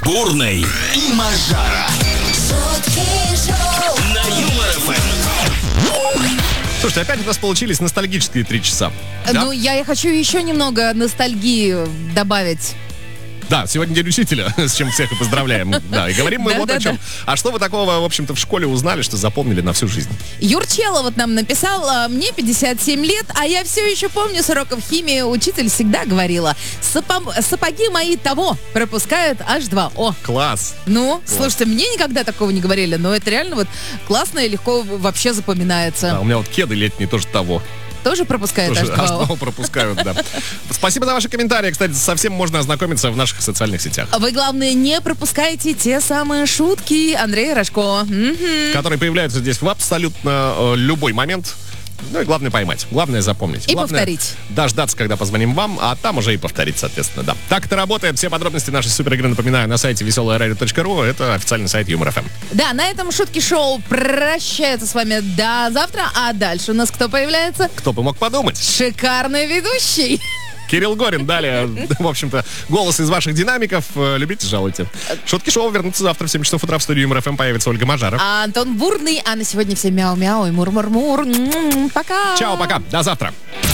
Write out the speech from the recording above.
Бурный и Мажара. На Юмор ФМ. Слушайте, опять у нас получились ностальгические 3 часа. Да? Ну, я хочу еще немного ностальгии добавить. Да, сегодня День учителя, с чем всех и поздравляем. Да, и говорим мы вот о чем. А что вы такого, в общем-то, в школе узнали, что запомнили на всю жизнь? Юрчела вот нам написал: мне 57 лет, а я все еще помню с уроков химии. Учитель всегда говорила: сапоги мои того пропускают H2O. Класс. Ну, слушайте, мне никогда такого не говорили, но это реально вот классно и легко вообще запоминается. Да, у меня вот кеды летние тоже того. Тоже пропускает Тоже H2O? H2O пропускают, да. Спасибо за ваши комментарии. Кстати, совсем можно ознакомиться в наших социальных сетях. Вы, главное, не пропускайте те самые шутки Андрея Рожко. Которые появляются здесь в абсолютно любой момент. Ну и главное поймать. Главное запомнить. И главное повторить. Дождаться, когда позвоним вам, а там уже и повторить, соответственно, да. Так это работает. Все подробности нашей суперигры, напоминаю, на сайте веселорадио.ру. Это официальный сайт Юмор ФМ. Да, на этом шутки шоу прощаются с вами до завтра. А дальше у нас кто появляется? Кто бы мог подумать? Шикарный ведущий. Кирилл Горин. Далее, в общем-то, голос из ваших динамиков. Любите, жалуйте. Шутки шоу вернутся завтра в 7 часов утра в студии Юмор ФМ. Появится Ольга Мажара. А Антон Бурный. А на сегодня все мяу-мяу и мур-мур-мур. Пока. Чао, пока. До завтра.